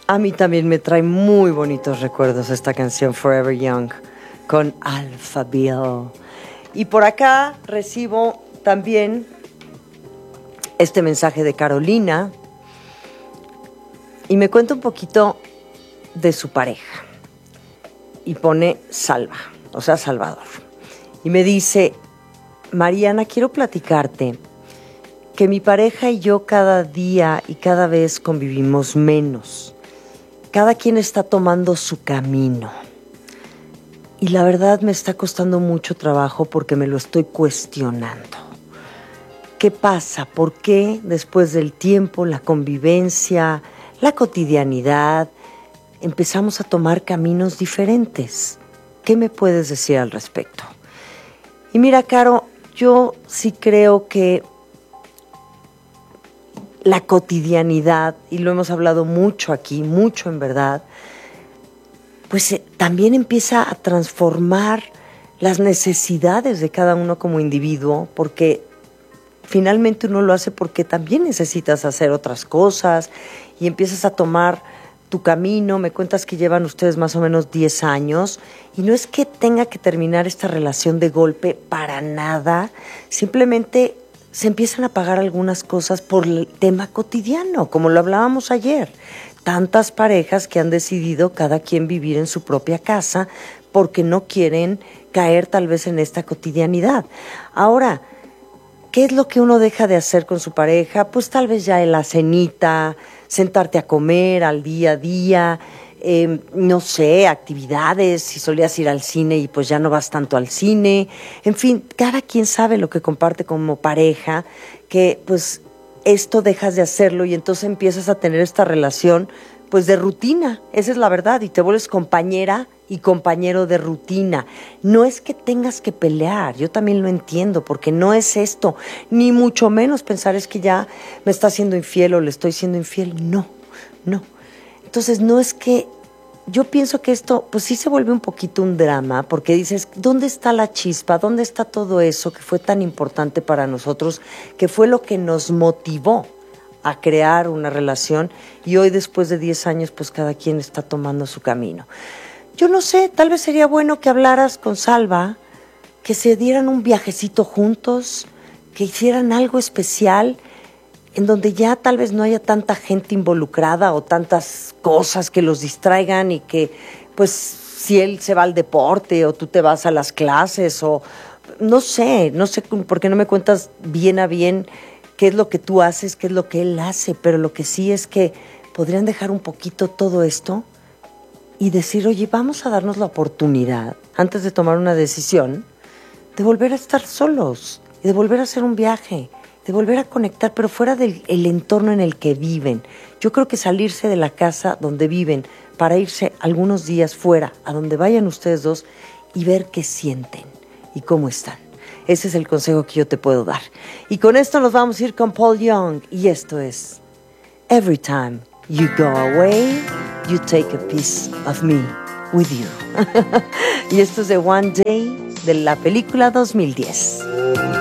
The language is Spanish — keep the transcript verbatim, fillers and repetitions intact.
A mí también me trae muy bonitos recuerdos esta canción Forever Young con Alphaville. Y por acá recibo también este mensaje de Carolina y me cuenta un poquito de su pareja. Y pone Salva, o sea, Salvador. Y me dice, Mariana, quiero platicarte que mi pareja y yo cada día y cada vez convivimos menos. Cada quien está tomando su camino. Y la verdad me está costando mucho trabajo porque me lo estoy cuestionando. ¿Qué pasa? ¿Por qué después del tiempo, la convivencia, la cotidianidad, empezamos a tomar caminos diferentes? ¿Qué me puedes decir al respecto? Y mira, Caro, yo sí creo que la cotidianidad, y lo hemos hablado mucho aquí, mucho en verdad, pues eh, también empieza a transformar las necesidades de cada uno como individuo, porque finalmente uno lo hace porque también necesitas hacer otras cosas y empiezas a tomar tu camino. Me cuentas que llevan ustedes más o menos diez años y no es que tenga que terminar esta relación de golpe para nada, simplemente se empiezan a pagar algunas cosas por el tema cotidiano, como lo hablábamos ayer. Tantas parejas que han decidido cada quien vivir en su propia casa porque no quieren caer tal vez en esta cotidianidad. Ahora, ¿qué es lo que uno deja de hacer con su pareja? Pues tal vez ya en la cenita, sentarte a comer al día a día, eh, no sé, actividades, si solías ir al cine y pues ya no vas tanto al cine. En fin, cada quien sabe lo que comparte como pareja, que pues esto dejas de hacerlo y entonces empiezas a tener esta relación pues de rutina, esa es la verdad, y te vuelves compañera y compañero de rutina. No es que tengas que pelear, yo también lo entiendo, porque no es esto, ni mucho menos pensar es que ya me está siendo infiel o le estoy siendo infiel, no, no. Entonces no es que, yo pienso que esto pues sí se vuelve un poquito un drama, porque dices, ¿dónde está la chispa? ¿Dónde está todo eso que fue tan importante para nosotros, que fue lo que nos motivó a crear una relación? Y hoy, después de diez años, pues cada quien está tomando su camino. Yo no sé, tal vez sería bueno que hablaras con Salva, que se dieran un viajecito juntos, que hicieran algo especial, en donde ya tal vez no haya tanta gente involucrada o tantas cosas que los distraigan y que, pues, si él se va al deporte o tú te vas a las clases o no sé, no sé por qué no me cuentas bien a bien qué es lo que tú haces, qué es lo que él hace, pero lo que sí es que podrían dejar un poquito todo esto y decir, oye, vamos a darnos la oportunidad, antes de tomar una decisión, de volver a estar solos, y de volver a hacer un viaje, de volver a conectar, pero fuera del el entorno en el que viven. Yo creo que salirse de la casa donde viven para irse algunos días fuera, a donde vayan ustedes dos, y ver qué sienten y cómo están. Ese es el consejo que yo te puedo dar. Y con esto nos vamos a ir con Paul Young, y esto es Every Time You Go Away, You Take a Piece of Me With You. Y esto es de One Day, de la película dos mil diez.